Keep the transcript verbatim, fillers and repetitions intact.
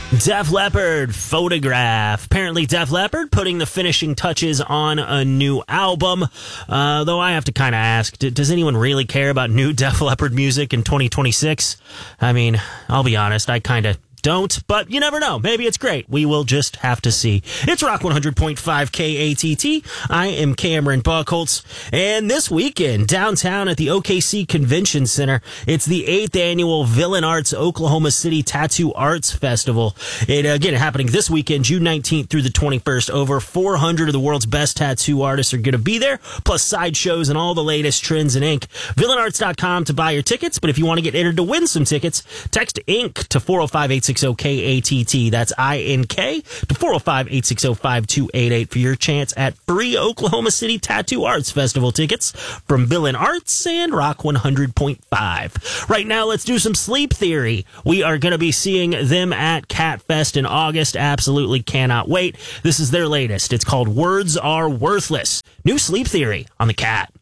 Def Leppard, Photograph. Apparently Def Leppard putting the finishing touches on a new album. Uh, though I have to kind of ask, d- does anyone really care about new Def Leppard music in twenty twenty-six? I mean, I'll be honest, I kind of don't, but you never know. Maybe it's great. We will just have to see. It's Rock one hundred point five K A T T. I am Cameron Buckholtz, and this weekend, downtown at the O K C Convention Center, it's the eighth annual Villain Arts Oklahoma City Tattoo Arts Festival. It, again, happening this weekend, June nineteenth through the twenty-first. Over four hundred of the world's best tattoo artists are going to be there, plus sideshows and all the latest trends in ink. villain arts dot com to buy your tickets, but if you want to get entered to win some tickets, text INK to four oh five, eight six oh, K A T T. That's I N K to four oh five, eight six oh, five two eight eight for your chance at free Oklahoma City Tattoo Arts Festival tickets from Villain Arts and Rock one hundred point five. Right now, let's do some Sleep Theory. We are going to be seeing them at Cat Fest in August. Absolutely cannot wait. This is their latest. It's called Words Are Worthless. New Sleep Theory on the Cat.